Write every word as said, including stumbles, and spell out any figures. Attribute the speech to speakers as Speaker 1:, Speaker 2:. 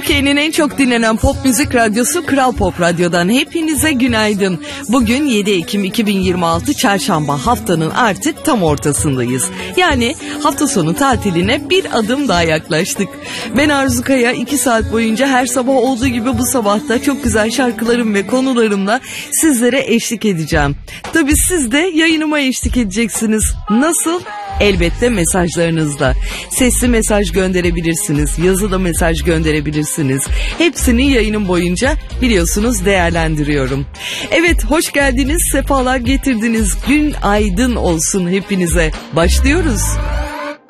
Speaker 1: Türkiye'nin en çok dinlenen pop müzik radyosu Kral Pop Radyo'dan hepinize günaydın. Bugün yedi Ekim iki bin yirmi altı Çarşamba, haftanın artık tam ortasındayız. Yani hafta sonu tatiline bir adım daha yaklaştık. Ben Arzu Kaya, iki saat boyunca her sabah olduğu gibi bu sabahta çok güzel şarkılarım ve konularımla sizlere eşlik edeceğim. Tabii siz de yayınıma eşlik edeceksiniz. Nasıl? Elbette mesajlarınızla. Sesli mesaj gönderebilirsiniz, yazılı mesaj gönderebilirsiniz. Hepsini yayınım boyunca biliyorsunuz değerlendiriyorum. Evet, hoş geldiniz, sefalar getirdiniz. Gün aydın olsun hepinize. Başlıyoruz.